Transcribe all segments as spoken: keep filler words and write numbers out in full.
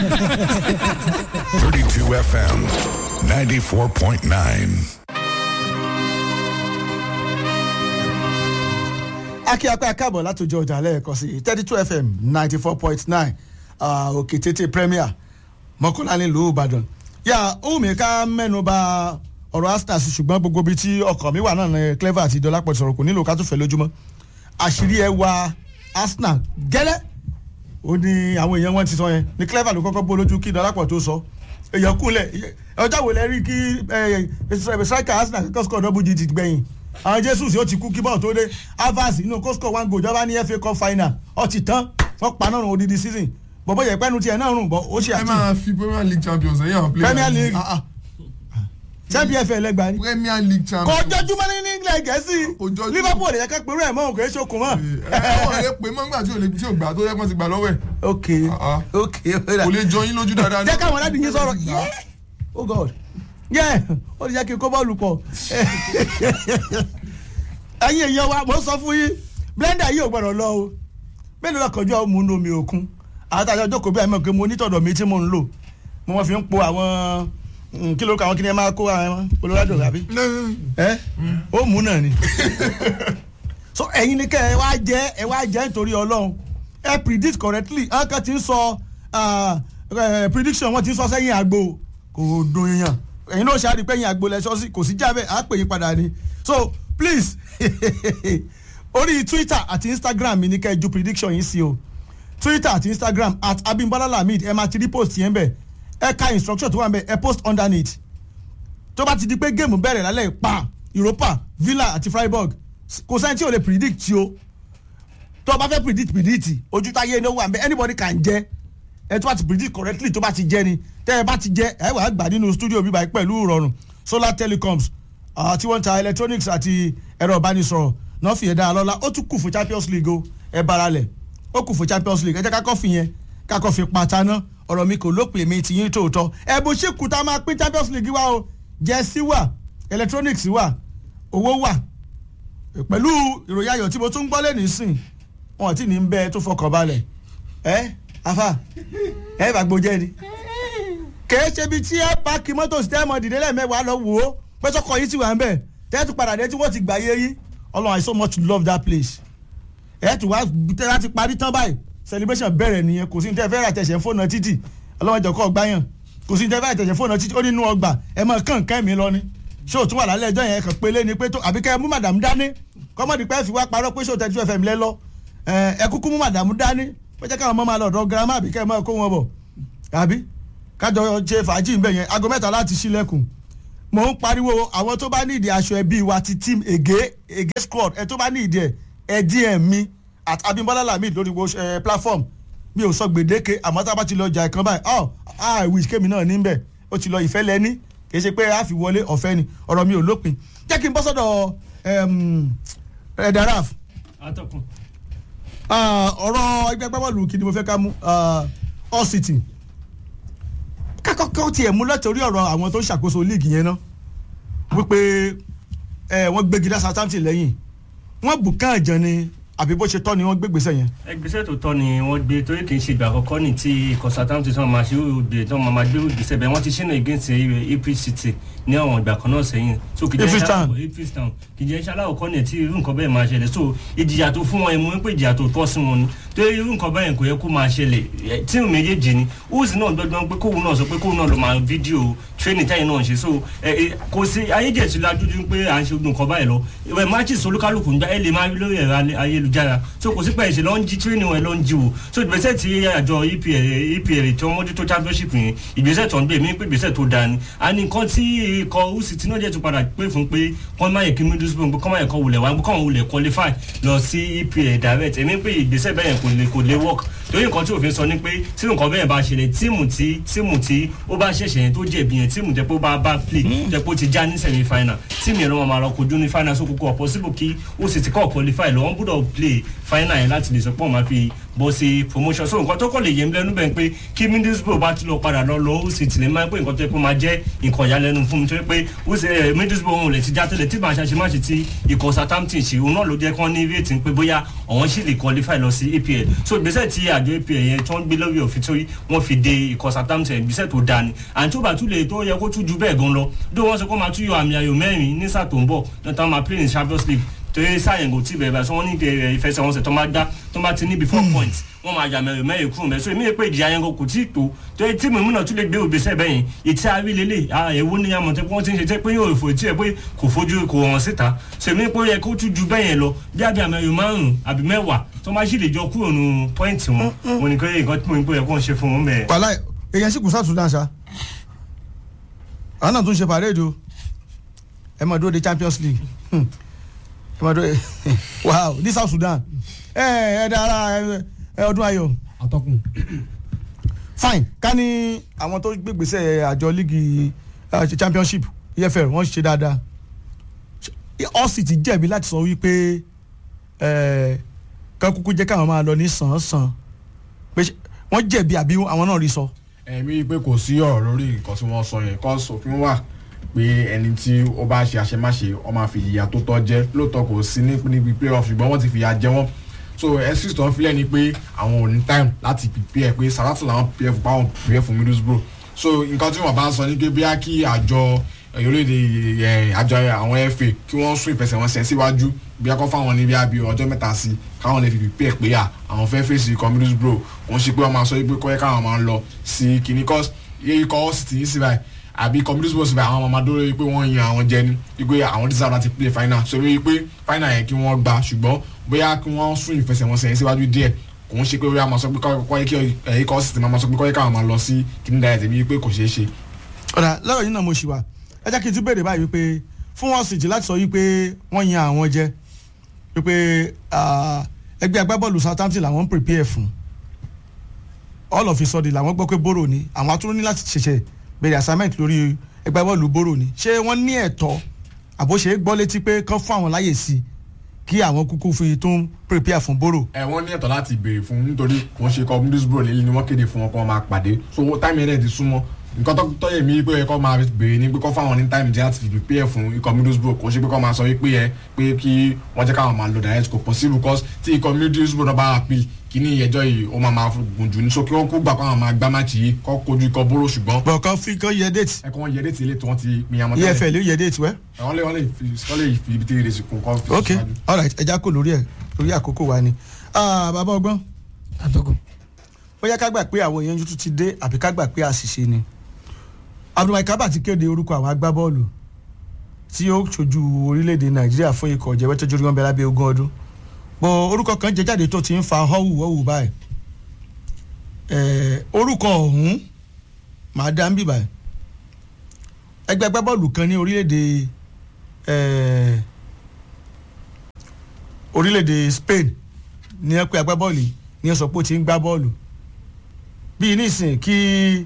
thirty-two F M, ninety-four point nine. Aki akpa akabo látòjọ ọjà lẹ́ẹ̀kan sí thirty-two F M ninety-four point nine òkè tètè premier mọ́kànlá nílùú Ìbàdàn. Yà ó mi ká mẹ́nu bà ọ̀rọ̀ Arsenal sí ṣùgbọ́n gbogbo bíi tí ọkàn mi wà náà ní Clever àti Dọ́lápọ̀ sọ̀rọ̀ kò nílò ká tún fẹ́ lójúmọ́. Àṣírí ẹ wá Arsenal gẹ́lẹ́ ó ní àwọn èèyàn wọn ti sọ yẹn ní Clever ló kọ́kọ́ bó lójú kí Dọ́lápọ̀ tó sọ. Èèyàn kúnlẹ̀ ọjọ́ wo lẹ rí kí striker Arsenal kọ́kọ́ score double digit gbẹ̀yìn. Àwọn Jesus yóò ti kú kí bọ́ọ̀ tó dé Havers inú kó score one goal jọba ní F A Cup final ó ti tán wọ́n pa náà rún odidi season bọ̀bọ̀ yẹ pẹ́nu tiẹ̀ náà rún bọ̀ ó ṣe àti. ẹ máa fi Premier League champions ẹ̀yìn àwọn players. Premier League champion F A lẹ́gbàá ni. Premier League champions. kò jọjúmọ́ ní England Gẹ̀ẹ́sì Liverpool yẹ ká pẹ̀lú ẹ̀ mọ́ òkè ṣokùn mọ́. ẹ ẹ wọ́n lè pè mọ́ nígbà tí ò lè tí ò gbà tó yẹ kó ti gbà lọ́wọ́ ẹ̀. ok ok kò lè jọ yín lójú dáadáa. jẹ́ káwọn aládùn yín sọ̀rọ̀ oh God yẹ́ ó ti jẹ́ kí n kó bọ́ọ̀lù pọ̀ ẹ̀yin èèyàn wa mo sọ fún yín blender yìí ò gbọ́dọ̀ lọ o bẹ́ẹ̀ ló lọ́kọ̀ọ́jọ́ mú un omi òkun àwọn tàjọ́ jókòó bí i àmọ́ pé mo nítọ̀dọ̀ mi tí mo ń lò mo wọ́n fi ń po àwọn kí ló kọ àwọn kí ni ẹ máa kó àwọn Colorado àbí ẹ ó mú náà ni so ẹ̀yin ni kẹ́ ẹ wá jẹ́ ẹ wá jẹ́ nítorí Ọlọ́run ẹ predict correctly àwọn kan ti ń sọ prediction wọn ti ń sọ sẹ́yìn àgbo kò dùn yàn ẹ̀yin náà ṣáà rí pé ẹ̀yìn àgbo lẹ́sọ́ sí kò sí jábẹ́ àá pè yín padà ni so please orí Twitter àti Instagram mi ní kẹ́ ẹ ju prediction yín sí o Twitter àti Instagram at Abimbola Lamid ẹ máa ti rí post yẹn bẹ̀ ẹ ka instruction tó wà bẹ̀ ẹ post underneath tó bá ti di pé géèmù bẹ̀rẹ̀ lálẹ́ ìpa Europa Villa àti Freiburg kò sẹ́ni tí ò lè predict tí o tó bá fẹ́ predict predict ojú táyé ní ó wà bẹ̀ anybody can jẹ́ ẹ tó bá ti predict correctly tó bá ti jẹ́ ni tẹ́ ẹ bá ti jẹ́ ẹ wàá gbà nínú studio bíbá pẹ̀lú ìrọ̀rùn Solar Telecoms tí wọ́n ta electronics àti ẹ̀rọ ìbánisọ̀rọ̀ náà fi ẹ̀dá lọ́la ó tún kù fún Champions League o ẹ baralẹ̀ ó kù fún Champions League ẹ jẹ́ kákọ́ fi yẹn kákọ́ fi pàtàná ọ̀rọ̀ mi kò lópin mi ti yín tòótọ́ ẹ bó ṣe kù tá a máa pín Champions League wa o jẹ́sí wà electronics wà owó wà pẹ̀lú ìròyìn ayọ̀ tí mo tún gbọ́ lẹ́nu ìsìn wọn ti ní bẹ́ẹ̀ tó fọkàn balẹ̀ ẹ afa ẹ bá gbójẹ́ ni kèé ṣe bí tí ẹ páàkì mọ́tò sítẹ́mọ̀ dìde lẹ́ẹ̀mẹ́wàá lọ wò ó pẹ́sọ́kọ̀ yìí ti wà ń bẹ̀ tẹ́tù padà dé tí wọ́n ti gbà yé yín Ọlọ́run I so much love that place ẹ̀ tù wá tẹ́ láti parí tán báyìí celebration bẹ̀rẹ̀ nìyẹn kò sí ní tẹ́ fẹ́ rà tẹ̀sẹ̀ fóònù títì Ọlọ́run ìjọkọ̀ gbáyàn kò sí ní tẹ́ fẹ́ rà tẹ̀sẹ̀ fóònù títì ó nínú ọgbà ẹ̀ mọ̀ kàn kẹ́ mi lọ ni ṣé o tún wà lálẹ́ ẹjọ́ yẹn kàn pélé ni pé tó àbí kẹ́ ẹ mú màdàmú dání kọ́mọ́dé pẹ́ fi wá parọ́ pé ṣé o tẹ́tí F M lẹ́ lọ ẹ kúkú mú màdàmú dání pé jẹ́ káwọn ọmọ máa lọ ọ̀dọ̀ girama àbí kẹ́ ẹ mọ́ kó wọn bọ̀ àbí kájọ ṣe fàájì ń bẹ̀ yẹn aago mẹ́ta láti ṣílẹ̀kùn mo ń pariwo àwọn tó bá ní ìdí aṣọ ẹbí wa ti team ege ege squad ẹ tó bá ní ìdí ẹ ẹ D M mi at Abimbola Lamid lórí wo ẹ platform mi ò sọ gbèdéke àmọ́ tá a bá ti lọ jà ìkan báyìí ọ I wish kémi náà níbẹ̀ ó ti lọ ìfẹ́ lẹ́ni kì í ṣe pé a fi wọlé ọ̀fẹ́ ni ọ̀rọ̀ mi ò lópin jẹ́ kí n bọ́ sọ́dọ̀ ẹ̀dà raf ọ̀rọ̀ ẹgbẹ́ gbábọ́ọ̀lù kí ni mo fẹ́ ká mú All City kákọ́kọ́ tiẹ̀ mú látòrí ọ̀rọ̀ àwọn tó ń ṣàkóso líìgì yẹn ná wípé wọ́n gbégi dá Southampton lẹ́yìn wọ́n bù kán àjàn ni àbí bó ṣe tọ́ ni wọ́n gbé gbèsè yẹn. ẹgbẹ́sẹ̀ tó tọ́ ni wọ́n gbé torí kì í ṣe ìgbà àkọ́kọ́ ní tí ikọ̀ Southampton tí wọ́n máa ṣe òde tí wọ́n máa gbé ìgbésẹ̀ bẹ́ẹ̀ wọ́n ti ṣínà against Ipswich City ní àwọn ìgbà kan náà sẹ́yìn so kì í jẹ́ ṣáláwọ̀ kọ́ ní tí irú nǹkan bẹ́ẹ̀ máa ṣẹlẹ̀ so ìjìyà tó fún wọn ẹ̀mú wípé ìjìyà tó tọ́ sí wọn ni torí irú nǹkan bẹ́ẹ̀ kò yẹ kó máa ṣẹlẹ̀ tíìmù méjèèjì ni Wolves náà gbọ́dọ̀ pé kóun náà sọ pé kóun náà lọ máa fídíò training táyì náà ṣe so kò sí ayéjẹ̀sí lajújú pé à ń ṣe nǹkan báyìí lọ ìwé matches olúkálùkù ń gbá ẹ lè máa rí lórí ẹ̀rọ ayélujára so kò sí pé ẹ̀ṣẹ̀ ló ń jí training wọn ló ń jí wò so ìgbésẹ̀ tí àjọ E P L E P L tí wọ́n mójútó championship yẹn ìgbésẹ̀ tó ń gbé mí pé ìgbésẹ̀ tó dáa ni a ní nǹkan tí ikọ̀ usi tí náà jẹ́ tó padà pé fún pé kọ́ máa yẹ kí Middlesbrough kọ́ máa yẹ kọ́ wulẹ̀ wá kọ́ wọn wulẹ̀ qualify lọ sí E P L direct èmi pé ìgbésẹ̀ bẹ́ẹ̀ kò lè kò lè work torí nǹkan tí òfin sọ ni pé tí nǹkan bẹ́ẹ̀ bá ṣẹlẹ̀ tíìmù tí tíìmù tí ó bá ṣẹ̀ṣẹ̀ yẹn tó jẹ̀bi yẹn tíìmù jẹ́ pé ó bá bá play jẹ́ pé ó ti já ní semi final tíìmù yẹn ló máa lọ kojú ní final so kókó possible kí ó sì ti kọ́ qualify lọ wọ́n gbọ́dọ̀ play final yẹn láti lè sọ pé wọ́n máa fi bọ́ sí promotion so nǹkan tó kọ́ lè yé mi lẹ́nu bẹ́ẹ̀ pé kí Middlesbrough bá tún lọ padà lọ lọ ó sì tìlẹ̀ máa ń pè nǹkan tó yẹ kó máa jẹ́ nǹkan ìyàlẹ́nu fún mi torí pé ó ṣe Middlesbrough òun lè ti já tẹ́lẹ̀ tí màá ṣe máṣe tí ikọ̀ Southampton ṣe òun náà ló jẹ́ kán ní rètí pé bóyá àwọn sì lè qualify lọ sí A P L so ìgbésẹ̀ tí àjọ A P L yẹn tó ń gbé lórí òfin tó wọ́n fi de ikọ̀ Southampton ìgbésẹ̀ tó dáa ni àti tó bá tún lè tó yẹ kó tún ju bẹ́ẹ̀ gan lọ dó wọ́n sọ kó máa tún yọ àmì ayò mẹ́rin ní sáà tó ń bọ̀ lọ́tà máa play ní Champions League torí sáyẹn kò tí bẹ̀rẹ̀ bá sọ wọ́n ní ìfẹsẹ̀wọnsẹ̀ tó máa dá tó máa ti ní before point wọ́n máa yà mẹ́rin mẹ́rin kúrò mẹ́sọ èmi pé ìjìyà yẹn kò tí ì tó torí tí mímú náà tún lè gbé òbíṣẹ́ bẹ́yìn ìtí àrí lélẹ̀ ẹ̀wọ́ ní àmọ̀ tẹ́ pé wọ́n ti ń ṣe tẹ́ pé yóò fò tí ẹ̀ pé kò fojú kò hàn síta so èmi pé ó yẹ kó tún ju bẹ́yẹn lọ bí àbí àmẹ́rin márùn-ún àbí mẹ́wàá tó máa sì lè jọ kúrò nù pọ́ìntì wọn wọn ni pé nǹkan tí mo ń pè é kó ń ṣe fún wọn bẹ́ẹ̀. wàhálà èèyàn sì kù sáà Sudan ṣá àwọn náà tún ṣe parade o ẹ máa dúró de Champions League ẹ máa dúró wow ní South Sudan ẹ ẹ dára ẹ ọdún ayọ̀ atọ́kùn. fine ká ní àwọn tó gbégbèsè àjọ líìgì championship E F L wọ́n ṣe dáadáa all city jẹ̀bi láti sọ wípé kán kúkú jẹ́ káwọn máa lọ ní sàn-án-sàn pé wọ́n jẹ̀bi àbí àwọn náà rí sọ. ẹ̀mí pé kò sí ọ̀rọ̀ lórí nǹkan tí wọ́n sọ yẹn kọ́ sófin wà pé ẹni tí ó bá ṣe àṣemáṣe ó máa fi ìyà tó tọ́ jẹ lóòótọ́ kò sí níbi playoff ṣùgbọ́n wọ́n ti fi ìyà jẹ wọ́n so excuse tó ń filẹ̀ ni pé àwọn ò ní time láti prepare pé Southampton làwọn prepare fún báwọn prepare fún Middlesbrough so nǹkan tí wọ́n bá ń sọ ni pé bí a kí àjọ orílẹ̀-èdè àjọ àwọn F A kí wọ́n sún ìfẹsẹ̀wọnsẹ̀ síwájú bí a kọ́ fáwọn ní bí a bí ọjọ́ mẹ́ta sí káwọn lè fi prepare pé à àwọn fẹ́ fèsì ikọ̀ Middlesbrough wọ́n ṣe pé wọ́n máa sọ pé kọ́ ẹ́ káwọn máa ń lọ sí kìíní cause iye ikọ̀ sì ti ní sí báyìí àbí Middlesbrough sì báyìí àwọn máa dúró pé wọ́n yan àwọn jẹ ní wípé àwọn deserve láti play final so wípé final yẹn kí wọ́n gbà ṣùgbọ́n bóyá kí wọ́n sún ìfẹsẹ̀wọnsẹ̀ yẹn síwájú díẹ̀ kò ń ṣe pé bóyá máa sọ pé kọ́ yẹ kí ikọ̀ sì ti máa sọ pé kọ́ yẹ káwọn máa lọ sí kìíní dáyẹ̀ tẹ̀mí pé kò ṣeé ṣe. ọ̀rà lọ́rọ̀ yìí náà mo ṣì wà ẹ jẹ́ kí n tún béèrè báyìí wípé fún wọn sì jì láti sọ wípé wọ́n yan àwọn jẹ wípé ẹgbẹ́ agbábọ́ọ̀lù Southampton làwọn ń prepare fún all of a sudden làwọn gbọ́ pé bóró ni àwọn atúrò ní láti ṣẹ̀ṣẹ̀ bẹ̀rẹ̀ assignment lórí ẹgbẹ́ agbábọ́ọ̀lù bóró ni ṣé wọ́n ní ẹ̀tọ́ àbóṣe gbọ́ létí pé kán fún àwọn láyè sí kí àwọn kúkú fi tún prepare fún bóró. ẹ wọ́n ní ẹ̀tọ́ láti béèrè fún nítorí wọ́n ṣe kọ Middlesbrough lélẹ̀ ni wọ́n kéde fún wọn kó máa pàdé so táìmì ẹ̀rẹ́ ti súnmọ́ nǹkan tó tọ́yẹ̀ mí pé ẹ̀kọ́ máa béèrè ní pé kọ́ fáwọn ní táìmì jẹ́ láti fi prepare fún ikọ̀ Middlesbrough kò ṣe pé kọ́ máa sọ wípé ẹ pé kí wọ́n jẹ́ káwọn máa lọ direct kò possible because tí ikọ̀ Middlesbrough náà bá appeal kíní ìyẹjọ́ yìí ó máa máa gùn jù ní so kí wọ́n kó gbà káwọn máa gbá máàcì yìí kọ́ kojú ikọ̀ bóró ṣùgbọ́n. bọ̀ kan fi kan yẹ déètì. ẹ kọ́ wọn yẹ déètì ilé tí wọ́n ti pin àmọ́ tẹ́lẹ̀. E F L yẹ déètì wẹ́. wọ́n lè wọ́n lè fi wọ́n lè fi ibi tí ìrètí sí kún kọ́ fi. ok alright ẹja kò lórí ẹ lórí àkókò wa ni. bàbá ọgbọ́n. àtọ́kùn. bóyá ká gbà pé àwọn èèyàn tuntun ti dé àbí ká gbà pé àṣìṣe ni. Abdulmai Kaba ti kéde orúkọ àwọn agbábọ́ọ̀lù tí ó ṣojú orílẹ̀-èdè Nàìjíríà fún ikọ̀ ọ̀jẹ̀wẹ́ tó jórí wọn bẹ lábẹ́ ogún ọdún bọ́ orúkọ kan jẹ jáde tó ti ń fa họ́wù họ́wù báyìí orúkọ ọ̀hún máa dá ń bì báyìí ẹgbẹ́ agbábọ́ọ̀lù kan ní orílẹ̀-èdè orílẹ̀-èdè Spain ní ẹ pé agbábọ́ọ̀lù ní ẹ sọ pé ó ti ń gbá bọ́ọ̀lù bíi nísìn kí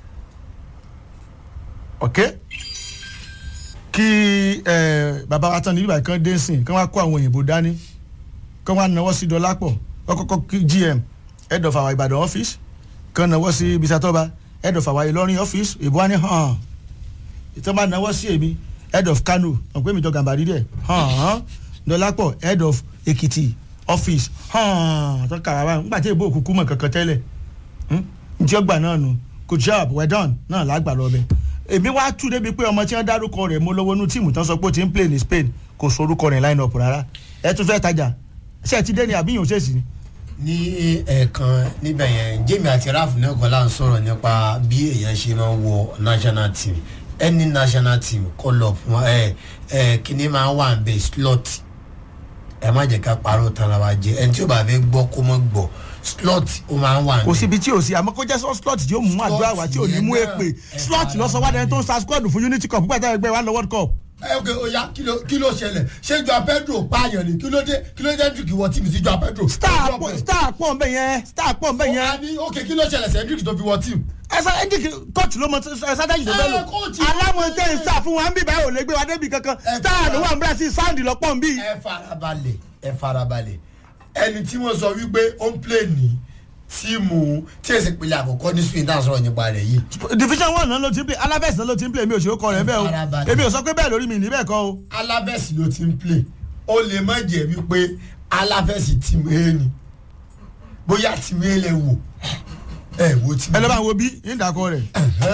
ok kí bàbá wa tán ní bíbá kan dé sìn kán wá kó àwọn òyìnbó dání kán wá náwó sí Dọlápọ̀ kọ́kọ́kọ́ kí G M head of our Ìbàdàn office kán náwó sí Bisatoba head of our Ìlọrin office ìbò wa ní hàn ìtàn bá náwó sí èmi head of Kano ọ̀pẹ́ mi jọ gàmbàrí dẹ̀ hàn Dọlápọ̀ head of Èkìtì office hàn tó kàrà wá nígbà tí èbó òkùnkùn mọ̀ kankan tẹ́lẹ̀ ntí ọgbà náà nù good job well done náà lágbà lọ bẹ́ẹ̀ èmi wá tú débi pé ọmọ tí wọ́n dárúkọ rẹ̀ mo lọ́wọ́ inú tíìmù tán sọ pé ó ti ń play ní Spain kò sọ orúkọ rẹ̀ line up rárá ẹ tún fẹ́ tajà ṣé ẹ ti dé ní àbíyàn òṣèṣì ni. ní ẹ̀ẹ̀kan níbẹ̀ yẹn Jamie àti Ralph náà kọ́ là ń sọ̀rọ̀ nípa bí èèyàn ṣe máa ń wọ national team any national team call up ẹ ẹ kíní máa ń wà ń bẹ slot ẹ má jẹ́ ká parọ́ tán la wa jẹ ẹni tí ó bá fẹ́ gbọ́ kó mọ́ gbọ́ slot o máa ń wà ní. kò síbi tí o sí àmọ́ kó jẹ́ sọ slot tí ó mú àdúrà wá tí ò ní mú èpè slot lọ́sọ̀wádìí tó ń sa squad fún Unity Cup pípẹ́ tẹ́lẹ̀ gbé wa lọ World Cup. ẹ ok oya kí ló kí ló ṣẹlẹ̀ ṣé Joao Pedro pààyàn ni kí ló dé kí ló dé Hendrick wọ tíìmù sí Joao Pedro. star pọ̀ star pọ̀ nbẹ yẹn star pọ̀ nbẹ yẹn. ọ̀hún ni ok kí ló ṣẹlẹ̀ sí Hendrick tó fi wọ tíìmù. ẹsẹ Hendrick coach ló mọ strategy tó fẹ́ lò alámọ̀tẹ́ ń sá fún wa ń bì báyìí ò lè gbé wa débi kankan star ló wà ń Brazil sound lọ́pọ̀ ń bì. ẹ farabalẹ̀ ẹ farabalẹ̀ ẹni tí wọ́n sọ wípé ó ń play ní tíìmù tí èsì ìpìlẹ̀ àkọ́kọ́ ní Spain tá à ń sọ̀rọ̀ nípa rẹ̀ yìí. division one náà ló ti ń play Alaves náà ló ti ń play mi ò ṣe ó kọ rẹ̀ bẹ́ẹ̀ o èmi ò sọ pé bẹ́ẹ̀ lórí mi ní bẹ́ẹ̀ kọ́ o. Alaves ló ti ń play ó lè má jẹ́ wípé Alaves tíìmù A ni bóyá tíìmù A lè wò ẹ wo tíìmù. ẹ lọ́ bá wo bí ń dàkọ rẹ̀.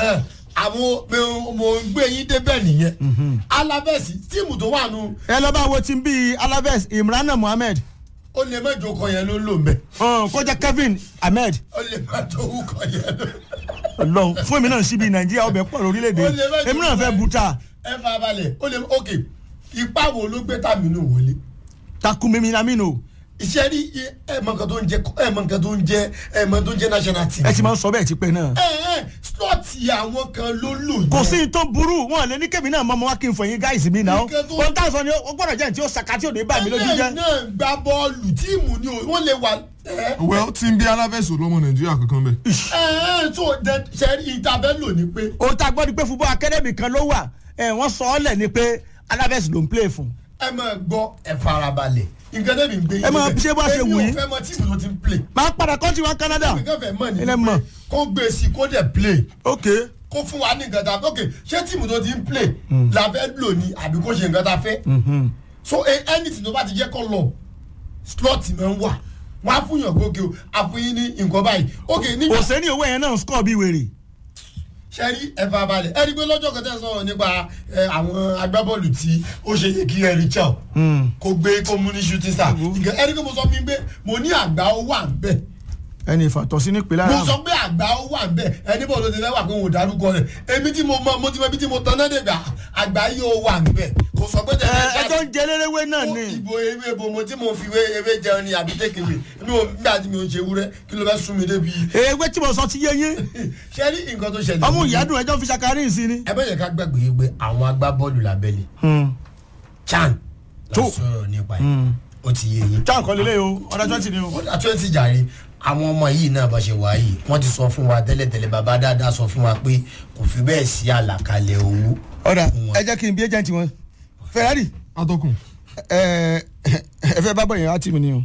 àwọn mo ń gbé yín débẹ̀ nìyẹn Alaves tíìmù tó wà nù. ẹ lọ́ bá wo tí ń bí Alaves Imran Mohammed. ó lè má jókòó yẹn ló lò mẹ́. kọjá Kevin Ahmed. ó lè má jókòó yẹn ló. Ọlọ́run fún èmi náà síbi Nàìjíríà ọbẹ̀ pọ̀ lórílẹ̀‐èdè èmi náà fẹ́ buta. ẹ fà balẹ̀ ó lè ok ipa wo ló gbé Tàmínú wọlé. Takumi Minamino. iṣẹ́ rí ẹ mọ nǹkan tó ń jẹ ẹ mọ nǹkan tó ń jẹ ẹ mọ tó ń jẹ national team. ẹ ti máa ń sọ bẹ́ẹ̀ ti pẹ́ náà. ẹ ẹ slọ́ọ̀tì àwọn kan ló lò yẹn. kò sí ní tó burú wọn lè ní kébì náà mọ ọmọ wa kí n fọyín gáìsì mi náà. ohun tá a sọ ni ó gbọ́dọ̀ jẹ́ ní tí ó saka tí ò ní bá mi lójú jẹ́. ẹ náà gba bọ́ọ̀lù tíìmù ni wọ́n lè wà. well tí n bí Alaves lọ́mọ Nàìjíríà kankan bẹ́ẹ̀. ẹ ẹ tó ṣe ìtàbẹ́ lò ní pé. ohun tá a gbọ́ ni pé football academy kan ló wà wọ́n sọ ọ́ lẹ̀ ni pé Alaves ló ń play fún. ẹ máa gbọ́ ẹ farabalẹ̀ nǹkan tẹ́mi ń gbé yín. ẹ máa ṣe bá ṣe wù yín. èmi ò fẹ́ mọ tíìmù tó ti ń play. máa padà kọ́ńtì wa Canada. èmi kàn fẹ́ mọ̀ ní ilé mọ̀. pé kó gbé sí kó dẹ̀ play. ok. kó fún wa ní nǹkan tá a fẹ́ ok ṣé tíìmù tó ti ń play la fẹ́ lò ní àbí kó ṣe nǹkan tá a fẹ́. so anything tó bá ti jẹ́ kó lọ slot máa ń wà wọ́n á fún yàn gbóge o àfúyín ní nǹkan báyìí. ok nígbà òsèǹdì owó yẹn náà score bí wèrè. sẹ́rí ẹ̀fà balẹ̀ ẹ̀rí pé lọ́jọ́ kan tẹ́ sọ̀rọ̀ nípa àwọn agbábọ́ọ̀lù tí ó ṣe yẹ kí ẹ̀rí chao kó gbé kó mú ní shooting star ẹ̀rí pé mo sọ fún mi pé mo ní àgbà ó wà ń bẹ̀. ẹni ìfàtọ̀sí ní ìpínlẹ̀ mo sọ pé àgbà ó wà ń bẹ̀ ẹni bọ̀ ló ti fẹ́ wà pé òun ò dárúkọ rẹ̀ èmi tí mo mọ mo ti mọ ibi tí mo tan náà dé gbà àgbà yìí ó wà ń bẹ̀ kò sọ pé tẹ̀lé ẹjọ́ ń jẹ lérewé náà ni. ìbò ewé ibo mo tí mo fi wé ewé jẹun ni àbí tẹ̀kéwé mi ò nígbà tí mi ò ń ṣe wúrẹ́ kí ló fẹ́ sún mi débi. ewé tí mo sọ ti yé yín. ṣé rí nǹkan tó ṣẹlẹ̀. ọmú ìyádùn ẹjọ́ fi ṣàkárí sí ni. ẹ bẹ́ẹ̀ yẹ ká gbàgbé yìí pé àwọn agbábọ́ọ̀lù lábẹ́lẹ̀ Chan lọ sọ̀rọ̀ nípa ẹ̀ ó ti yé yín. Chan kọ́ lélẹ̀ o ọ̀dà twenty ni o. ọ̀dà twenty jàre àwọn ọmọ yìí náà bá ṣe wá yìí wọ́n ti sọ fún wa tẹ́lẹ̀tẹ́lẹ̀ bàbá dáadáa sọ fún wa pé kò fi bẹ́ẹ̀ sí àlàkalẹ̀ owó. ọ̀dà ẹ jẹ́ kí n bí agent wọn Ferrari. atọ́kùn. ẹ ẹ fẹ́ bá bọ̀ yẹn á tì mí ni o.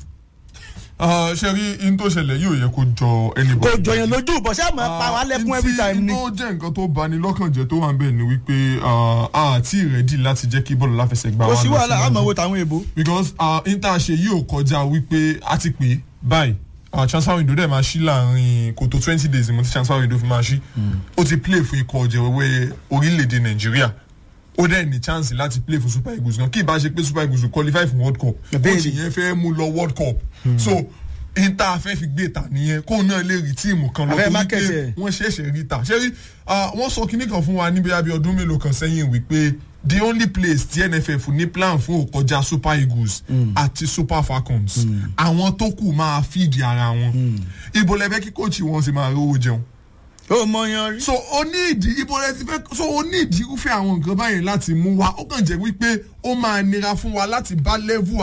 ṣe rí in tó ṣẹlẹ̀ yóò yẹ kó jọ ẹni bọ̀. kò jọ yẹn lójú bọ̀ ṣé àmọ́ pa wà lẹ́kún every time ni. in tó jẹ́ nǹkan tó bani lọ́kàn jẹ́ tó wà ń bẹ̀ ni wípé a ti rẹ̀dí láti jẹ́ kí bọ́ọ̀lù láfẹsẹ̀gbá wa kò sí wàhálà àmọ́ wo tàwọn èbó. because in tá a ṣe yóò kọjá wípé a ti pè báyìí transfer window dẹ̀ máa ṣí láàrin kò tó twenty days mo ti transfer window fi máa ṣí ó ti play fún ikọ̀ ọ̀jẹ̀wẹ̀wẹ̀ orílẹ̀-èdè Nàìjíríà ó dẹ̀ ní chance láti play fún Super Eagles gan kí ìbá ṣe pé Super Eagles qualify fún World Cup coach yẹn fẹ́ mú lọ World Cup so inter fẹ́ fi gbé ta nìyẹn kóun náà lè rí tíìmù kan lọ torí pé wọ́n ṣẹ̀ṣẹ̀ rí ta ṣé rí wọ́n sọ kinní kan fún wa níbi àbí ọdún mélòó kan sẹ́yìn wípé the only place tí N F F ní plan fún òkọjá Super Eagles àti Super Falcons àwọn tó kù máa fìdí ara wọn ibo lẹ́fẹ́ kí kóòtù wọn sì máa rówó jẹun. ó mọ yan rí. so ó ní ìdí ibo lẹ ti fẹ́ so ó ní ìdí irúfẹ́ àwọn nǹkan báyìí láti mú wa ó kàn jẹ́ wípé ó máa nira fún wa láti bá level